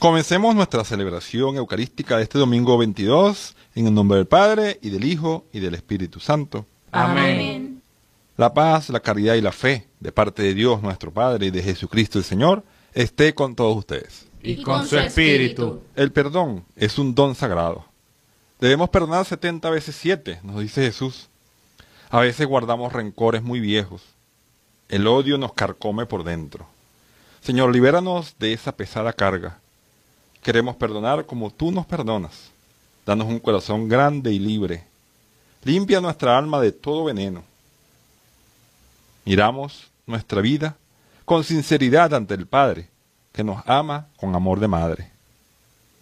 Comencemos nuestra celebración eucarística de este domingo 22, en el nombre del Padre, y del Hijo, y del Espíritu Santo. Amén. La paz, la caridad y la fe, de parte de Dios nuestro Padre y de Jesucristo el Señor, esté con todos ustedes. Y con su espíritu. El perdón es un don sagrado. Debemos perdonar 70 veces 7, nos dice Jesús. A veces guardamos rencores muy viejos. El odio nos carcome por dentro. Señor, libéranos de esa pesada carga. Queremos perdonar como tú nos perdonas. Danos un corazón grande y libre. Limpia nuestra alma de todo veneno. Miramos nuestra vida con sinceridad ante el Padre, que nos ama con amor de madre.